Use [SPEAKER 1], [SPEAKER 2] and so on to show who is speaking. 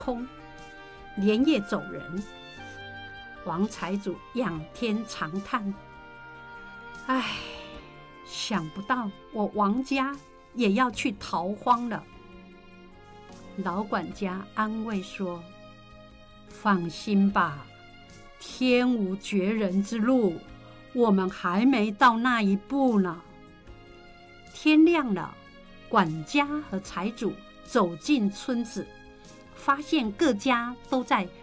[SPEAKER 1] 空，连夜走人。王财主仰天长叹：唉，想不到我王家也要去逃荒了。老管家安慰说：放心吧，天无绝人之路，我们还没到那一步呢。天亮了，管家和财主走进村子，发现各家都在